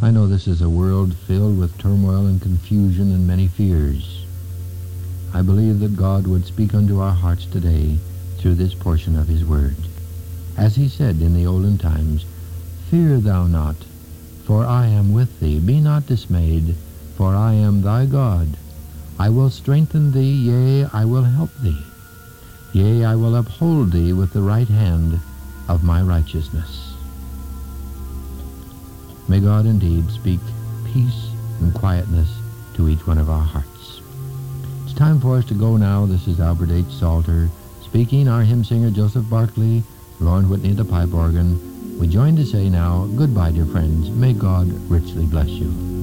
I know this is a world filled with turmoil and confusion and many fears. I believe that God would speak unto our hearts today through this portion of his word. As he said in the olden times, "Fear thou not, for I am with thee. Be not dismayed, for I am thy God. I will strengthen thee, yea, I will help thee. Yea, I will uphold thee with the right hand of my righteousness." May God indeed speak peace and quietness to each one of our hearts. It's time for us to go now. This is Albert H. Salter speaking, our hymn singer Joseph Barkley, Lauren Whitney the pipe organ. We join to say now, goodbye, dear friends. May God richly bless you.